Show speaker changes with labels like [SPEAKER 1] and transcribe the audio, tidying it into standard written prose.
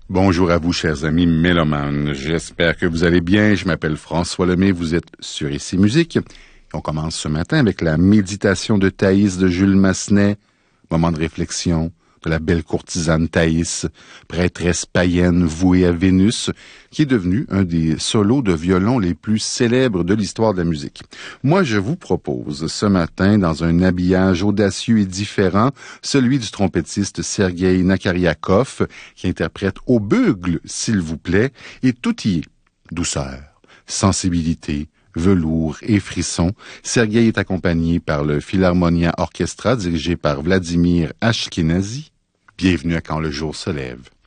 [SPEAKER 1] Bonjour à vous, chers amis mélomanes. J'espère que vous allez bien. Je m'appelle François Lemay. Vous êtes sur Ici Musique. Et on commence ce matin avec la méditation de Thaïs de Jules Massenet. Moment de réflexion de la belle courtisane Thaïs, prêtresse païenne vouée à Vénus, qui est devenue un des solos de violon les plus célèbres de l'histoire de la musique. Moi, je vous propose ce matin, dans un habillage audacieux et différent, celui du trompettiste Sergueï Nakariakov, qui interprète au bugle, s'il vous plaît, et tout y est. Douceur, sensibilité, velours et frissons. Sergueï est accompagné par le Philharmonia Orchestra dirigé par Vladimir Ashkenazy. Bienvenue à Quand le jour se lève.